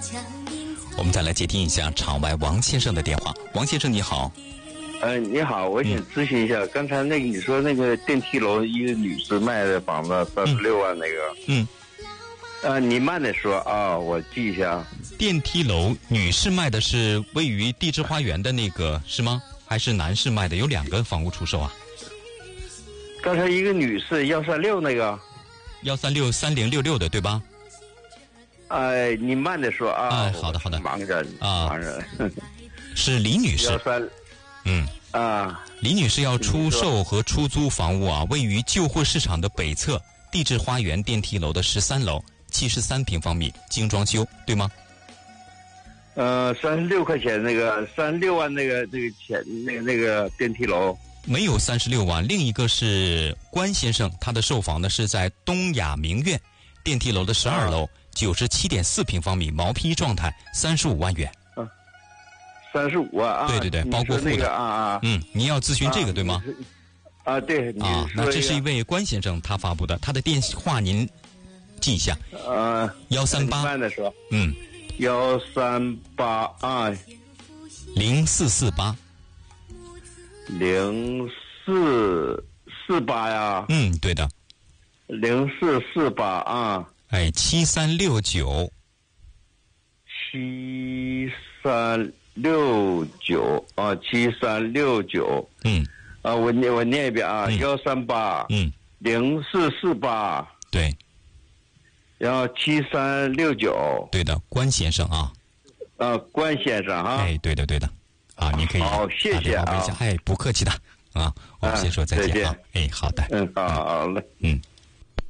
我们再来接听一下场外王先生的电话。王先生你好。 你好，我想咨询一下，刚才那个你说那个电梯楼一个女士卖的房子36万那个，你慢点说啊，我记一下。 电梯楼女士卖的是位于地质花园的那个是吗？还是男士卖的？有2个房屋出售啊。 刚才一个女士136那个 1363066的对吧？ 你慢点说啊。 好的好的， 忙着啊，忙着。 是李女士。李女士要出售和出租房屋啊，位于旧货市场的北侧地质花园电梯楼的13楼，73平方米，精装修，对吗 ？36块钱那个36万那个钱那个电梯楼没有36万，另一个是关先生，他的售房呢是在东亚名苑电梯楼的12楼，97.4平方米，毛坯状态，35万元。 35啊！ 对对对，包括付的您要咨询这个对吗？ 对那这是一位关先生他发布的，他的电话您记一下，138 慢点说，138 0448 0448呀， 对的 0448 7369 7369我念一遍1380448 对， 然后7369 对的，关先生关先生对的您可以好，谢谢不客气的我们先说再见好的好嘞